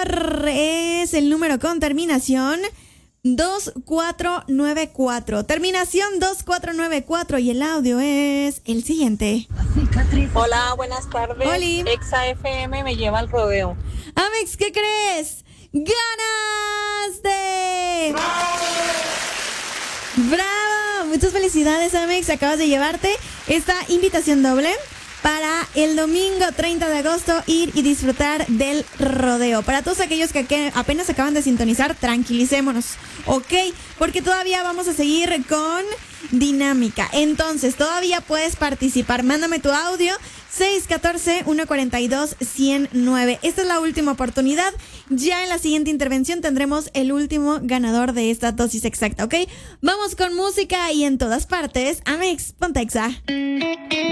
ganador es el número con terminación 2494. Terminación 2494 y el audio es el siguiente. Hola, buenas tardes. Oli. Exa FM me lleva al rodeo. Amex, ¿qué crees? ¡Ganaste! ¡Bravo! Muchas felicidades, Amex. Acabas de llevarte esta invitación doble para el domingo 30 de agosto ir y disfrutar del rodeo. Para todos aquellos que apenas acaban de sintonizar, tranquilicémonos, ¿ok? Porque todavía vamos a seguir con dinámica. Entonces, todavía puedes participar. Mándame tu audio 614-142-109. Esta es la última oportunidad. Ya en la siguiente intervención tendremos el último ganador de esta dosis exacta, ¿ok? Vamos con música y en todas partes. Amex, ponte Exa.